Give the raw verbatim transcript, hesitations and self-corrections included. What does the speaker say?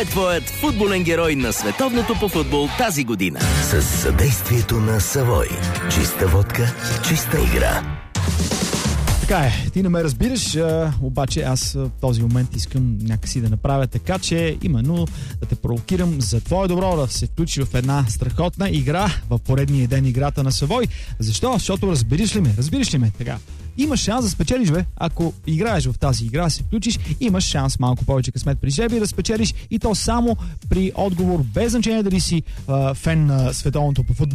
Кой е твоят футболен герой на световното по футбол тази година? С съдействието на Савой. Чиста водка, чиста игра. Така е, ти не ме разбираш, а, обаче аз в този момент искам някакси да направя така, че именно да те провокирам за твое добро да се включи в една страхотна игра в поредния ден играта на Савой. Защо? Защото разбираш ли ме? Разбираш ли ме? Така. Имаш шанс да спечелиш, бе. Ако играеш в тази игра, се включиш, имаш шанс малко повече късмет при жеби да спечелиш и то само при отговор, без значение дали си а, фен на световното по футбол